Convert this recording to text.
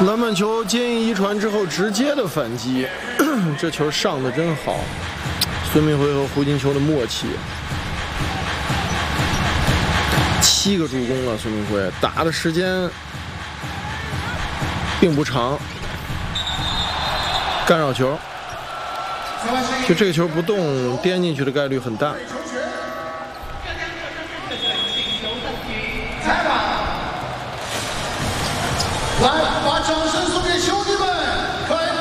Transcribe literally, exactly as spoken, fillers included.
篮板球接应一传之后直接的反击，这球上的真好。孙铭徽和胡金秋的默契，七个助攻了。孙铭徽打的时间并不长，干扰球，就这个球不动颠进去的概率很大。 来。